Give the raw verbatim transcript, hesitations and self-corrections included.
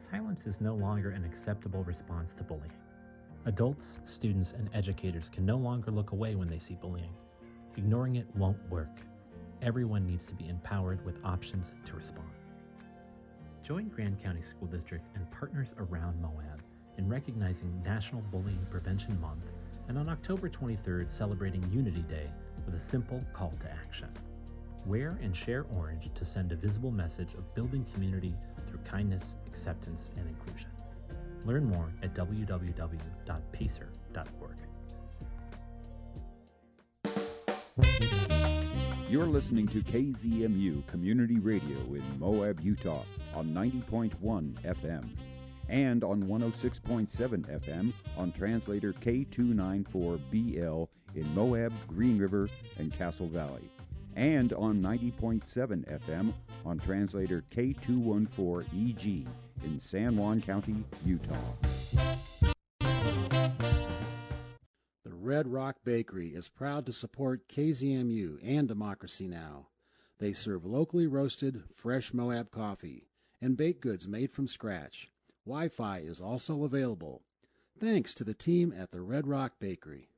Silence is no longer an acceptable response to bullying. Adults, students, and educators can no longer look away when they see bullying. Ignoring it won't work. Everyone needs to be empowered with options to respond. Join Grand County School District and partners around Moab in recognizing National Bullying Prevention Month and on October twenty-third celebrating Unity Day with a simple call to action. Wear and share orange to send a visible message of building community through kindness, acceptance, and inclusion. Learn more at w w w dot pacer dot org. You're listening to K Z M U Community Radio in Moab, Utah on ninety point one F M and on one oh six point seven F M on translator K two ninety-four B L in Moab, Green River, and Castle Valley, and on ninety point seven F M on translator K two fourteen E G in San Juan County, Utah. The Red Rock Bakery is proud to support K Z M U and Democracy Now! They serve locally roasted, fresh Moab coffee and baked goods made from scratch. Wi-Fi is also available. Thanks to the team at the Red Rock Bakery.